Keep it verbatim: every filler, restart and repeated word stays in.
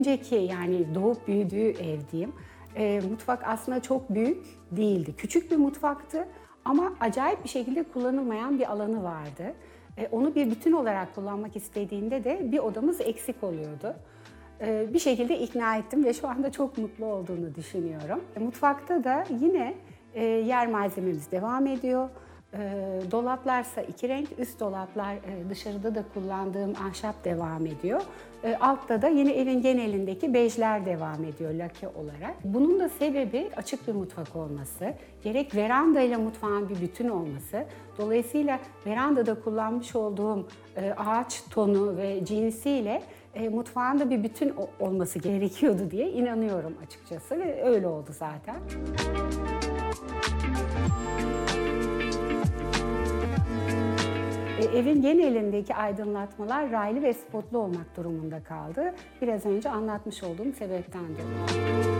Önceki, yani doğup büyüdüğü ev diyeyim, eee, mutfak aslında çok büyük değildi. Küçük bir mutfaktı ama acayip bir şekilde kullanılmayan bir alanı vardı. Eee, onu bir bütün olarak kullanmak istediğinde de bir odamız eksik oluyordu. Eee, bir şekilde ikna ettim ve şu anda çok mutlu olduğunu düşünüyorum. E, Mutfakta da yine eee, yer malzememiz devam ediyor. Eee, dolaplarsa iki renk, üst dolaplar eee, dışarıda da kullandığım ahşap devam ediyor. Eee, altta da yine evin genelindeki bejler devam ediyor lake olarak. Bunun da sebebi açık bir mutfak olması, gerek veranda ile mutfağın bir bütün olması. Dolayısıyla verandada kullanmış olduğum eee, ağaç tonu ve cinsiyle e, mutfağın da bir bütün o- olması gerekiyordu diye inanıyorum açıkçası ve öyle oldu zaten. E, Evin genelindeki aydınlatmalar raylı ve spotlu olmak durumunda kaldı. Biraz önce anlatmış olduğum sebepten dolayı.